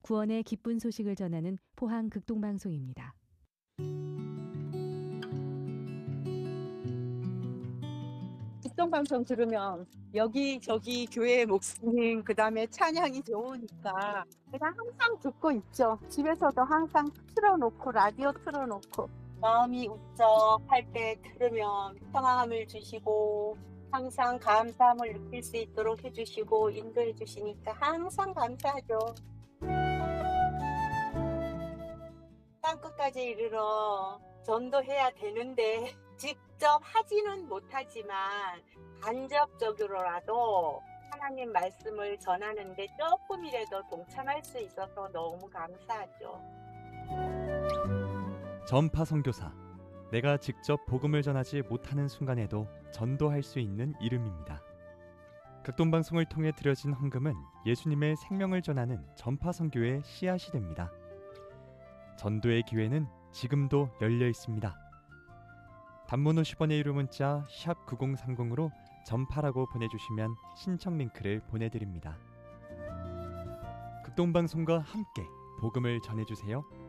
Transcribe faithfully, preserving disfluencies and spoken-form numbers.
구원의 기쁜 소식을 전하는 포항 극동방송입니다. 극동방송 들으면 여기저기 교회 목사님 그다음에 찬양이 좋으니까 그냥 항상 듣고 있죠. 집에서도 항상 틀어놓고 라디오 틀어놓고 마음이 울적할 때 들으면 평안함을 주시고 항상 감사함을 느낄 수 있도록 해주시고 인도해 주시니까 항상 감사하죠. 땅끝까지 이르러 전도해야 되는데 직접 하지는 못하지만 간접적으로라도 하나님 말씀을 전하는데 조금이라도 동참할 수 있어서 너무 감사하죠. 전파 선교사, 내가 직접 복음을 전하지 못하는 순간에도 전도할 수 있는 이름입니다. 극동방송을 통해 드려진 헌금은 예수님의 생명을 전하는 전파 선교의 씨앗이 됩니다. 전도의 기회는 지금도 열려 있습니다. 단문 오십 원의 유료 문자 샵 구공삼공으로 전파라고 보내주시면 신청 링크를 보내드립니다. 극동방송과 함께 복음을 전해주세요.